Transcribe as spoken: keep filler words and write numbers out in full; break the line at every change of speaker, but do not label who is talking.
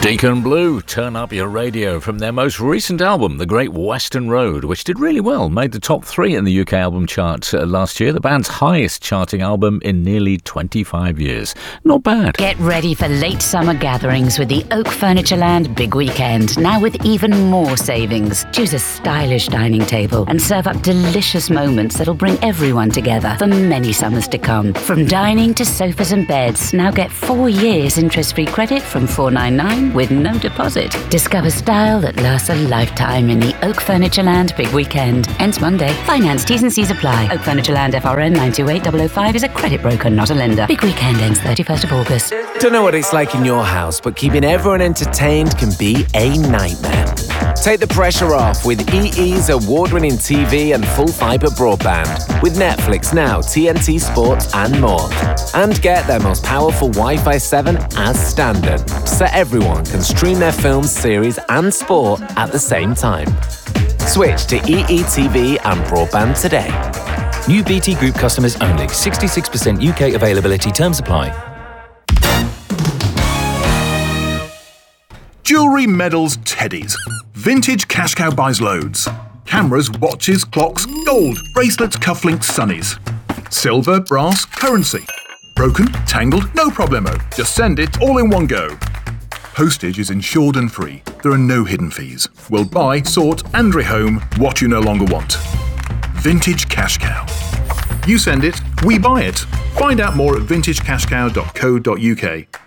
Deacon Blue, turn up your radio from their most recent album, The Great Western Road, which did really well, made the top three in the U K album chart uh, last year, the band's highest charting album in nearly twenty-five years. Not bad.
Get ready for late summer gatherings with the Oak Furnitureland Big Weekend, now with even more savings. Choose a stylish dining table and serve up delicious moments that'll bring everyone together for many summers to come. From dining to sofas and beds, now get four years interest-free credit from four ninety-nine with no deposit. Discover style that lasts a lifetime in the Oak Furnitureland Big Weekend. Ends Monday. Finance T's and C's apply. Oak Furnitureland F R N nine two eight zero zero five is a credit broker, not a lender. Big Weekend ends thirty-first of August.
Don't know what it's like in your house, but keeping everyone entertained can be a nightmare. Take the pressure off with E E's award-winning T V and full fibre broadband with Netflix Now, T N T Sports and more. And get their most powerful Wi-Fi seven as standard, so everyone can stream their films, series and sport at the same time. Switch to E E T V and broadband today.
New B T Group customers only. sixty-six percent U K availability. Terms apply.
Jewellery, medals, teddies. Vintage Cash Cow buys loads. Cameras, watches, clocks, gold, bracelets, cufflinks, sunnies. Silver, brass, currency. Broken, tangled, no problemo. Just send it all in one go. Postage is insured and free. There are no hidden fees. We'll buy, sort and rehome what you no longer want. Vintage Cash Cow. You send it, we buy it. Find out more at vintage cash cow dot co dot U K.